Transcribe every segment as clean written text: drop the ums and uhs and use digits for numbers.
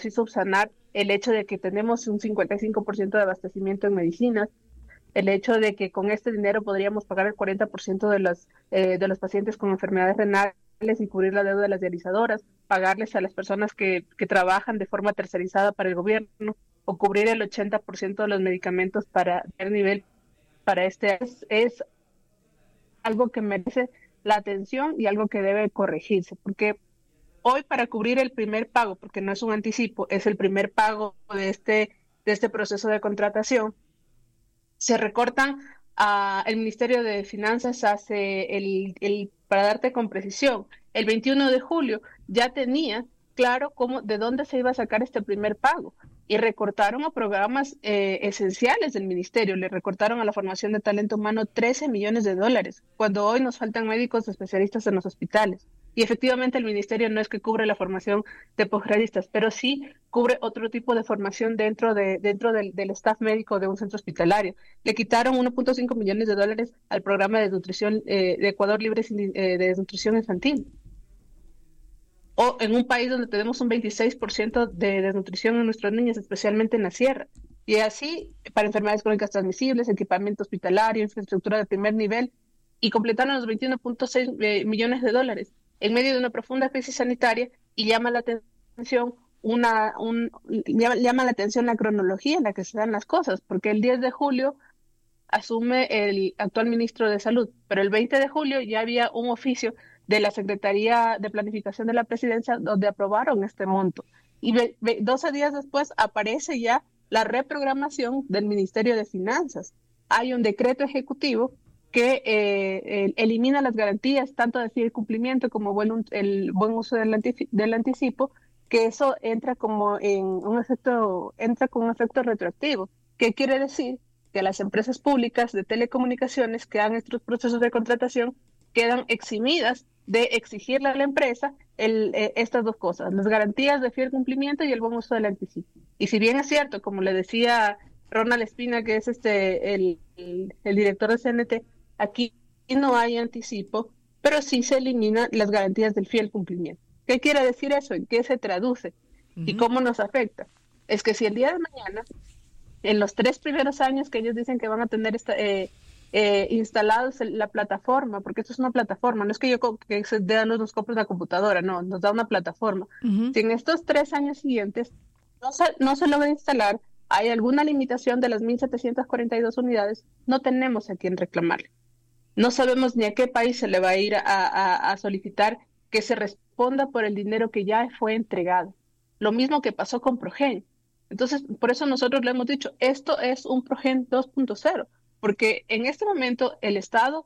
sí subsanar el hecho de que tenemos un 55% de abastecimiento en medicinas, el hecho de que con este dinero podríamos pagar el 40% de los pacientes con enfermedades renales y cubrir la deuda de las dializadoras, pagarles a las personas que trabajan de forma tercerizada para el gobierno, o cubrir el 80% de los medicamentos para el nivel para es algo que merece la atención y algo que debe corregirse, porque hoy para cubrir el primer pago, porque no es un anticipo, es el primer pago de este proceso de contratación, se recortan el Ministerio de Finanzas hace para darte con precisión, el 21 de julio ya tenía claro de dónde se iba a sacar este primer pago y recortaron a programas esenciales del ministerio, le recortaron a la formación de talento humano 13 millones de dólares, cuando hoy nos faltan médicos especialistas en los hospitales. Y efectivamente el ministerio no es que cubre la formación de posgradistas, pero sí cubre otro tipo de formación dentro del staff médico de un centro hospitalario. Le quitaron 1.5 millones de dólares al programa de nutrición de Ecuador Libre de Desnutrición Infantil. O en un país donde tenemos un 26% de desnutrición en nuestros niños, especialmente en la sierra. Y así, para enfermedades crónicas transmisibles, equipamiento hospitalario, infraestructura de primer nivel, y completaron los 21.6 millones de dólares en medio de una profunda crisis sanitaria, y llama la atención llama la atención la cronología en la que se dan las cosas, porque el 10 de julio asume el actual ministro de Salud, pero el 20 de julio ya había un oficio de la Secretaría de Planificación de la Presidencia donde aprobaron este monto. Y 12 días después aparece ya la reprogramación del Ministerio de Finanzas. Hay un decreto ejecutivo que elimina las garantías tanto de fiel cumplimiento como el buen uso del anticipo, que eso entra como en entra con un efecto retroactivo. ¿Qué quiere decir? Que las empresas públicas de telecomunicaciones que hagan estos procesos de contratación quedan eximidas de exigirle a la empresa estas dos cosas, las garantías de fiel cumplimiento y el buen uso del anticipo. Y si bien es cierto, como le decía Ronald Espina, que es el director de CNT, aquí no hay anticipo, pero sí se eliminan las garantías del fiel cumplimiento. ¿Qué quiere decir eso? ¿En qué se traduce? ¿Y cómo nos afecta? Es que si el día de mañana, en los 3 primeros años que ellos dicen que van a tener instalados la plataforma, porque esto es una plataforma, no es que nos compre una computadora, no, nos da una plataforma. Si en estos 3 años siguientes no se logra instalar, hay alguna limitación de las 1.742 unidades, no tenemos a quién reclamarle. No sabemos ni a qué país se le va a ir a solicitar que se responda por el dinero que ya fue entregado. Lo mismo que pasó con Progen. Entonces, por eso nosotros le hemos dicho, esto es un Progen 2.0, porque en este momento el Estado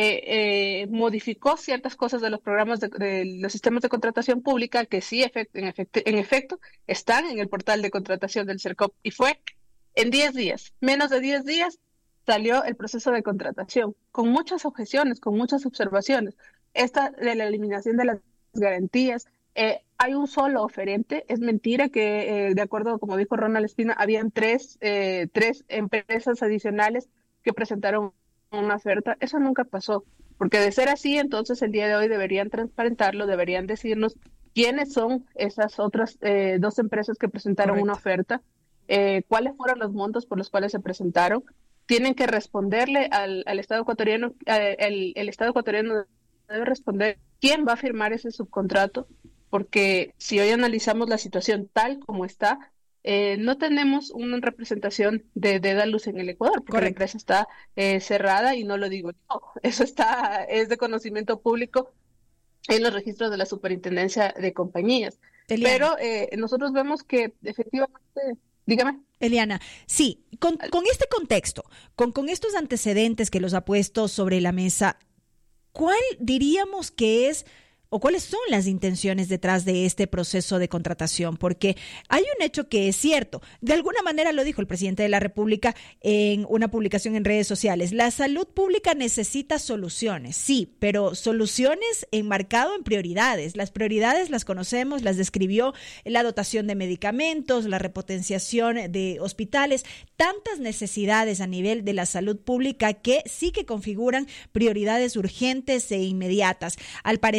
modificó ciertas cosas de los programas de los sistemas de contratación pública que sí, en efecto, están en el portal de contratación del CERCOP, y fue en 10 días, menos de 10 días, salió el proceso de contratación, con muchas objeciones, con muchas observaciones. Esta de la eliminación de las garantías, hay un solo oferente. Es mentira que, de acuerdo, como dijo Ronald Espina, habían tres empresas adicionales que presentaron una oferta. Eso nunca pasó, porque de ser así, entonces el día de hoy deberían transparentarlo, deberían decirnos quiénes son esas otras 2 empresas que presentaron una oferta, cuáles fueron los montos por los cuales se presentaron. Tienen que responderle al Estado ecuatoriano, el Estado ecuatoriano debe responder quién va a firmar ese subcontrato, porque si hoy analizamos la situación tal como está, no tenemos una representación de Dedalus en el Ecuador, porque la empresa está cerrada, y no lo digo yo, eso es de conocimiento público en los registros de la Superintendencia de Compañías. Eliana. Pero nosotros vemos que efectivamente... Dígame. Eliana, sí, con este contexto, con estos antecedentes que los ha puesto sobre la mesa, ¿cuál diríamos que es o cuáles son las intenciones detrás de este proceso de contratación? Porque hay un hecho que es cierto, de alguna manera lo dijo el presidente de la República en una publicación en redes sociales: la salud pública necesita soluciones, sí, pero soluciones enmarcado en prioridades. Las prioridades las conocemos, las describió: la dotación de medicamentos, la repotenciación de hospitales, tantas necesidades a nivel de la salud pública que sí que configuran prioridades urgentes e inmediatas. Al parecer,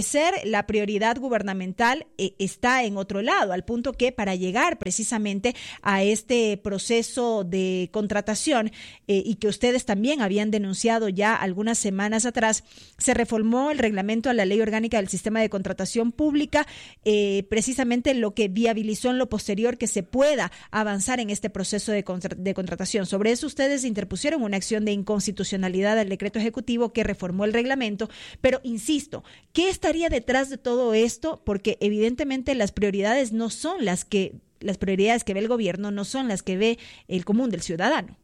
la prioridad gubernamental está en otro lado, al punto que para llegar precisamente a este proceso de contratación y que ustedes también habían denunciado ya algunas semanas atrás, se reformó el reglamento a la Ley Orgánica del Sistema de Contratación Pública, precisamente lo que viabilizó en lo posterior que se pueda avanzar en este proceso de contratación. Sobre eso ustedes interpusieron una acción de inconstitucionalidad al decreto ejecutivo que reformó el reglamento, pero insisto, ¿qué estaría detrás de todo esto? Porque evidentemente las prioridades que ve el gobierno no son las que ve el común del ciudadano.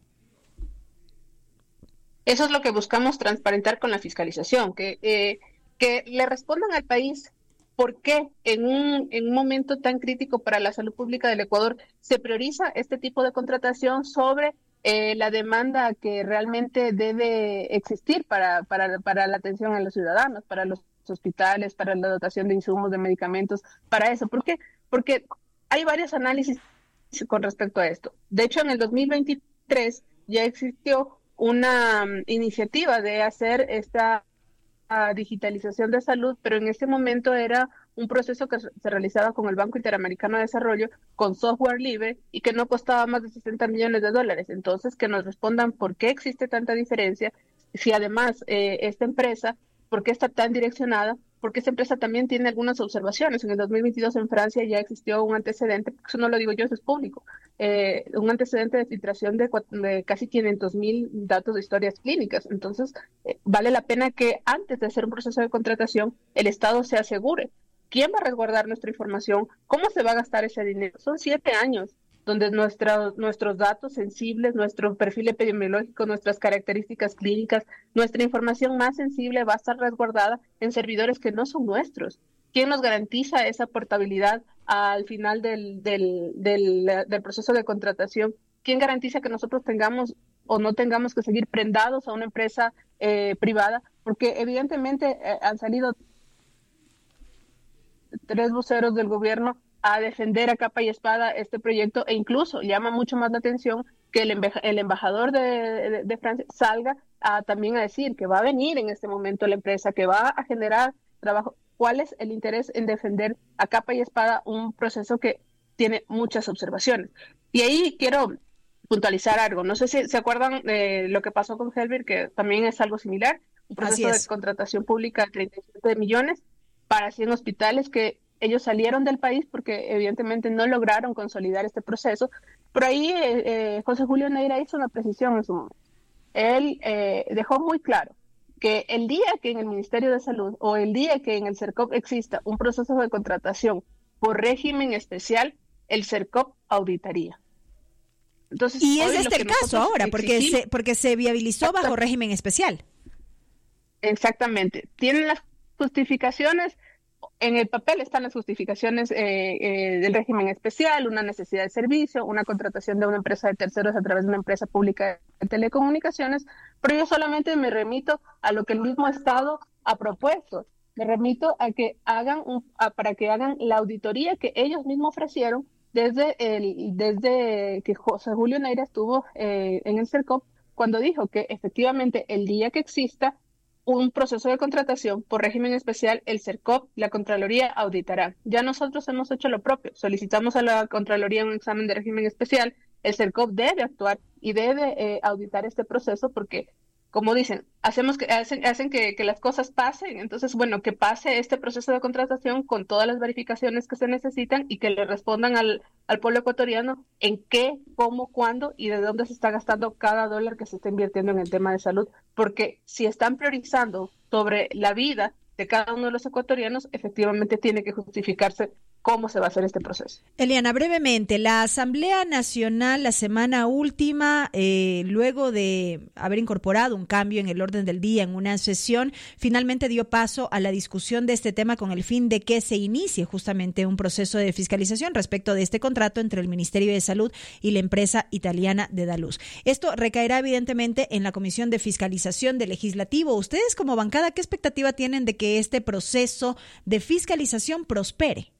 Eso es lo que buscamos transparentar con la fiscalización, que le respondan al país por qué en un momento tan crítico para la salud pública del Ecuador se prioriza este tipo de contratación sobre la demanda que realmente debe existir para la atención a los ciudadanos, para los hospitales, para la dotación de insumos, de medicamentos, para eso. ¿Por qué? Porque hay varios análisis con respecto a esto. De hecho, en el 2023 ya existió una iniciativa de hacer esta digitalización de salud, pero en ese momento era un proceso que se realizaba con el Banco Interamericano de Desarrollo con software libre y que no costaba más de $60 millones. Entonces, que nos respondan por qué existe tanta diferencia, si además esta empresa, por qué está tan direccionada, porque esta empresa también tiene algunas observaciones. En el 2022 en Francia ya existió un antecedente, eso no lo digo yo, eso es público, un antecedente de filtración de casi 500,000 datos de historias clínicas. Entonces, vale la pena que antes de hacer un proceso de contratación, el Estado se asegure quién va a resguardar nuestra información, cómo se va a gastar ese dinero. Son 7 años donde nuestros datos sensibles, nuestro perfil epidemiológico, nuestras características clínicas, nuestra información más sensible va a estar resguardada en servidores que no son nuestros. ¿Quién nos garantiza esa portabilidad al final del proceso de contratación? ¿Quién garantiza que nosotros tengamos o no tengamos que seguir prendados a una empresa privada? Porque evidentemente han salido 3 voceros del gobierno a defender a capa y espada este proyecto, e incluso llama mucho más la atención que el embajador de Francia salga también a decir que va a venir en este momento la empresa, que va a generar trabajo. ¿Cuál es el interés en defender a capa y espada un proceso que tiene muchas observaciones? Y ahí quiero puntualizar algo. No sé si se acuerdan de lo que pasó con Helbir, que también es algo similar, un proceso de contratación pública de 37 millones para 100 hospitales que ellos salieron del país porque evidentemente no lograron consolidar este proceso, pero ahí José Julio Neira hizo una precisión en su momento. Él dejó muy claro que el día que en el Ministerio de Salud o el día que en el CERCOP exista un proceso de contratación por régimen especial, el CERCOP auditaría. Entonces, y es el caso ahora, porque se viabilizó bajo régimen especial. Exactamente. Tienen las justificaciones. En el papel están las justificaciones del régimen especial, una necesidad de servicio, una contratación de una empresa de terceros a través de una empresa pública de telecomunicaciones, pero yo solamente me remito a lo que el mismo Estado ha propuesto. Me remito a que para que hagan la auditoría que ellos mismos ofrecieron desde que José Julio Neira estuvo en el CERCOP, cuando dijo que efectivamente el día que exista un proceso de contratación por régimen especial, el CERCOP, la Contraloría auditará. Ya nosotros hemos hecho lo propio. Solicitamos a la Contraloría un examen de régimen especial. El CERCOP debe actuar y debe auditar este proceso porque, como dicen, hacen que las cosas pasen. Entonces, bueno, que pase este proceso de contratación con todas las verificaciones que se necesitan y que le respondan al pueblo ecuatoriano en qué, cómo, cuándo y de dónde se está gastando cada dólar que se está invirtiendo en el tema de salud. Porque si están priorizando sobre la vida de cada uno de los ecuatorianos, efectivamente tiene que justificarse cómo se va a hacer este proceso. Eliana, brevemente, la Asamblea Nacional la semana última, luego de haber incorporado un cambio en el orden del día en una sesión, finalmente dio paso a la discusión de este tema con el fin de que se inicie justamente un proceso de fiscalización respecto de este contrato entre el Ministerio de Salud y la empresa italiana Dedalus. Esto recaerá evidentemente en la Comisión de Fiscalización del Legislativo. Ustedes como bancada, ¿qué expectativa tienen de que este proceso de fiscalización prospere?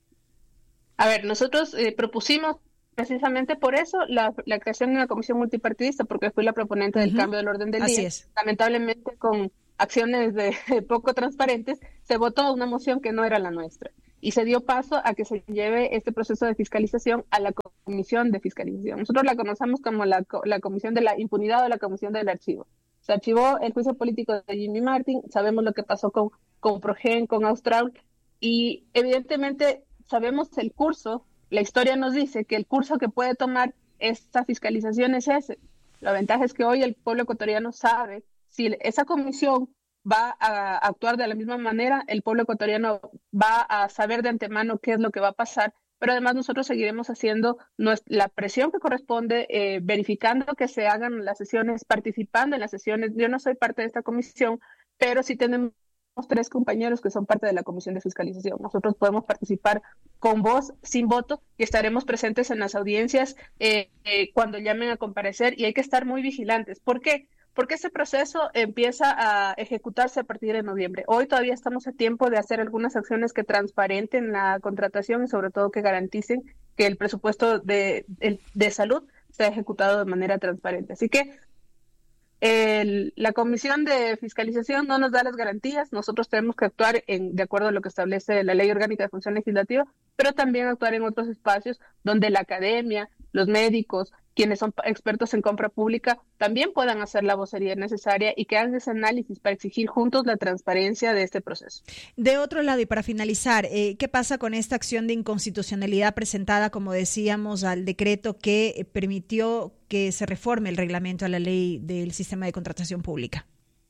A ver, nosotros propusimos precisamente por eso la creación de una comisión multipartidista, porque fui la proponente del cambio del orden del día. Así es. Lamentablemente con acciones poco transparentes, se votó una moción que no era la nuestra. Y se dio paso a que se lleve este proceso de fiscalización a la Comisión de Fiscalización. Nosotros la conocemos como la Comisión de la Impunidad o la Comisión del Archivo. Se archivó el juicio político de Jimmy Martin, sabemos lo que pasó con Progen, con Austral, y evidentemente sabemos el curso, la historia nos dice que el curso que puede tomar esta fiscalización es ese. La ventaja es que hoy el pueblo ecuatoriano sabe si esa comisión va a actuar de la misma manera, el pueblo ecuatoriano va a saber de antemano qué es lo que va a pasar, pero además nosotros seguiremos haciendo la presión que corresponde, verificando que se hagan las sesiones, participando en las sesiones. Yo no soy parte de esta comisión, pero sí tenemos 3 compañeros que son parte de la Comisión de Fiscalización. Nosotros podemos participar con voz, sin voto, y estaremos presentes en las audiencias cuando llamen a comparecer, y hay que estar muy vigilantes. ¿Por qué? Porque ese proceso empieza a ejecutarse a partir de noviembre. Hoy todavía estamos a tiempo de hacer algunas acciones que transparenten la contratación y sobre todo que garanticen que el presupuesto de salud sea ejecutado de manera transparente. Así que la Comisión de Fiscalización no nos da las garantías. Nosotros tenemos que actuar de acuerdo a lo que establece la Ley Orgánica de Función Legislativa, pero también actuar en otros espacios donde la academia, los médicos, quienes son expertos en compra pública, también puedan hacer la vocería necesaria y que hagan ese análisis para exigir juntos la transparencia de este proceso. De otro lado, y para finalizar, ¿qué pasa con esta acción de inconstitucionalidad presentada, como decíamos, al decreto que permitió que se reforme el reglamento a la ley del sistema de contratación pública?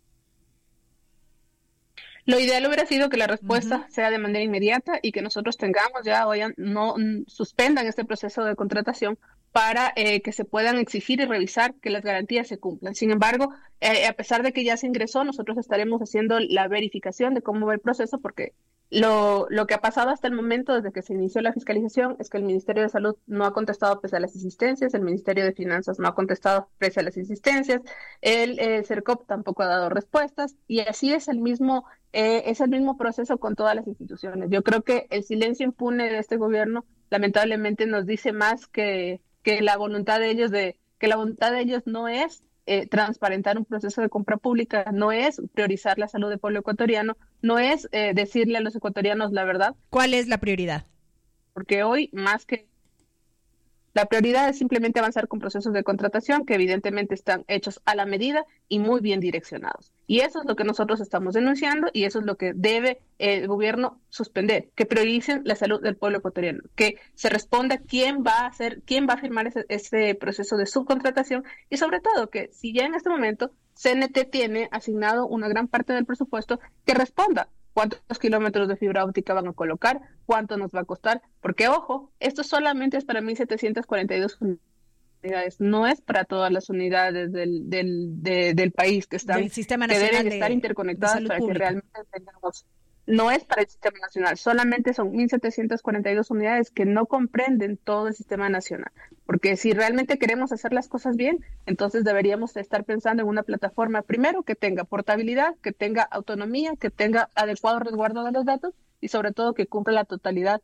Lo ideal hubiera sido que la respuesta sea de manera inmediata y que nosotros tengamos ya, no suspendan este proceso de contratación para que se puedan exigir y revisar que las garantías se cumplan. Sin embargo, a pesar de que ya se ingresó, nosotros estaremos haciendo la verificación de cómo va el proceso, porque lo que ha pasado hasta el momento, desde que se inició la fiscalización, es que el Ministerio de Salud no ha contestado pese a las insistencias, el Ministerio de Finanzas no ha contestado pese a las insistencias, el CERCOP tampoco ha dado respuestas, y así es el mismo proceso con todas las instituciones. Yo creo que el silencio impune de este gobierno lamentablemente nos dice más que la voluntad de ellos no es transparentar un proceso de compra pública, no es priorizar la salud del pueblo ecuatoriano, no es decirle a los ecuatorianos la verdad. ¿Cuál es la prioridad? Porque hoy, más que la prioridad, es simplemente avanzar con procesos de contratación que evidentemente están hechos a la medida y muy bien direccionados. Y eso es lo que nosotros estamos denunciando, y eso es lo que debe el gobierno suspender, que prioricen la salud del pueblo ecuatoriano, que se responda quién va a firmar ese proceso de subcontratación, y sobre todo que si ya en este momento CNT tiene asignado una gran parte del presupuesto, que responda. ¿Cuántos kilómetros de fibra óptica van a colocar? ¿Cuánto nos va a costar? Porque, ojo, esto solamente es para 1.742 unidades, no es para todas las unidades del país que están, del Sistema que Nacional deben estar interconectadas para Pública. que realmente tengamos. No es para el Sistema Nacional, solamente son 1.742 unidades que no comprenden todo el Sistema Nacional. Porque si realmente queremos hacer las cosas bien, entonces deberíamos estar pensando en una plataforma, primero, que tenga portabilidad, que tenga autonomía, que tenga adecuado resguardo de los datos y sobre todo que cubra la totalidad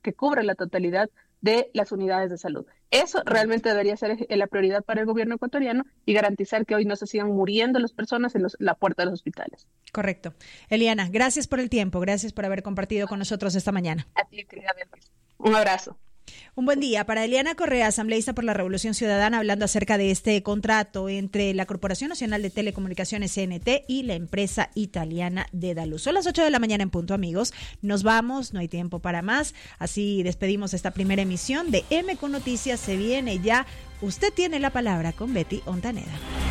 de las unidades de salud. Eso realmente debería ser la prioridad para el gobierno ecuatoriano y garantizar que hoy no se sigan muriendo las personas en la puerta de los hospitales. Correcto. Eliana, gracias por el tiempo, gracias por haber compartido con nosotros esta mañana. A ti, querida Beatriz. Un abrazo. Un buen día para Eliana Correa, asambleísta por la Revolución Ciudadana, hablando acerca de este contrato entre la Corporación Nacional de Telecomunicaciones CNT y la empresa italiana Dedalus. Son las 8 de la mañana en punto, amigos. Nos vamos, no hay tiempo para más. Así despedimos esta primera emisión de MQ Noticias. Se viene ya. Usted tiene la palabra con Betty Ontaneda.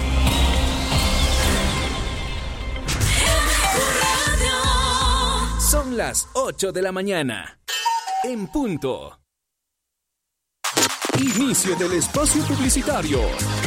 Son las 8 de la mañana. En punto. Inicio del espacio publicitario.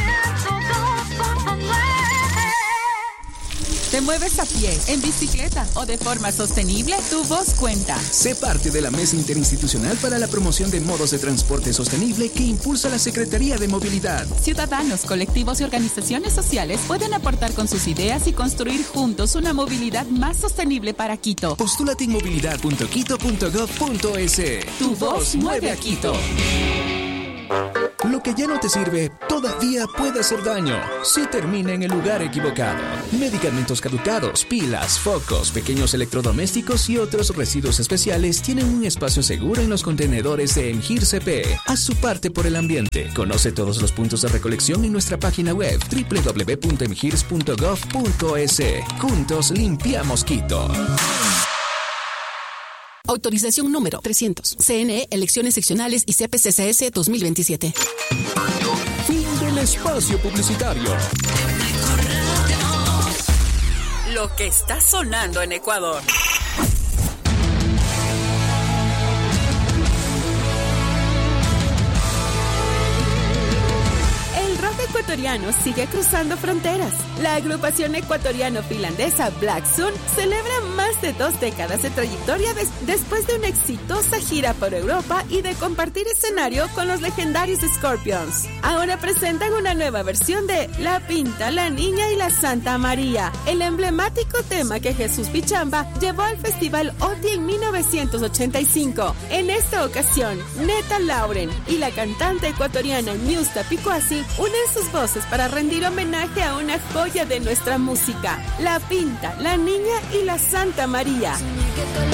¿Te mueves a pie, en bicicleta o de forma sostenible? Tu voz cuenta. Sé parte de la Mesa Interinstitucional para la Promoción de Modos de Transporte Sostenible que impulsa la Secretaría de Movilidad. Ciudadanos, colectivos y organizaciones sociales pueden aportar con sus ideas y construir juntos una movilidad más sostenible para Quito. Postúlate en movilidad.quito.gov.es. Tu voz mueve a Quito. Lo que ya no te sirve todavía puede hacer daño si termina en el lugar equivocado. Medicamentos caducados, pilas, focos, pequeños electrodomésticos y otros residuos especiales tienen un espacio seguro en los contenedores de Emgir CP. Haz su parte por el ambiente. Conoce todos los puntos de recolección en nuestra página web www.emgirs.gov.es. Juntos limpiamos Quito. Autorización número 300. CNE, elecciones seccionales y CPCCS 2027. Fin del espacio publicitario. Lo que está sonando en Ecuador. Ecuatoriano sigue cruzando fronteras. La agrupación ecuatoriano-finlandesa Black Sun celebra más de 2 décadas de trayectoria después de una exitosa gira por Europa y de compartir escenario con los legendarios Scorpions. Ahora presentan una nueva versión de La Pinta, la Niña y la Santa María, el emblemático tema que Jesús Pichamba llevó al Festival OTI en 1985. En esta ocasión, Neta Lauren y la cantante ecuatoriana Ñusta Picuasi unen sus voces para rendir homenaje a una joya de nuestra música, La Pinta, la Niña y la Santa María.